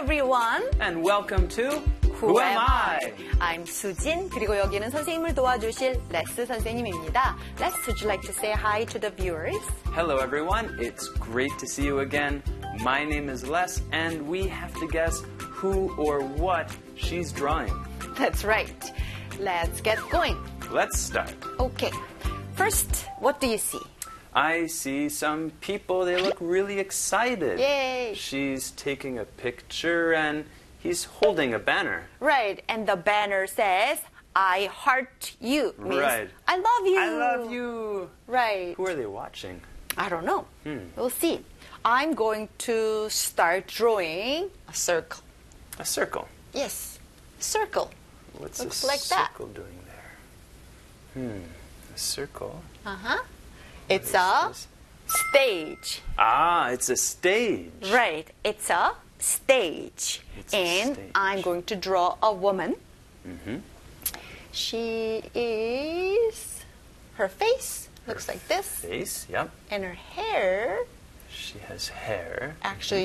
everyone. And welcome to Who Am I? I'm 수진. 그리고 여기는 선생님을 도와주실 레스 선생님입니다. Les, would you like to say hi to the viewers? Hello everyone, it's great to see you again. My name is Les, and we have to guess who or what she's drawing. That's right. Let's get going. Let's start. Okay. First, what do you see? I see some people, they look really excited. Yay! She's taking a picture and he's holding a banner. Right, and the banner says, I heart you. Means, Right. I love you. I love you. Right. Who are they watching? I don't know. We'll see. I'm going to start drawing a circle. A circle. Yes, circle. What's Looks a like that. circle doing there? A circle. Uh-huh. It's What a is this? stage. Ah, it's a stage. Right, it's a stage. It's a And stage. I'm going to draw a woman. Mm-hmm. She is, her face looks like this. Face, yep. And her hair She has hair. actually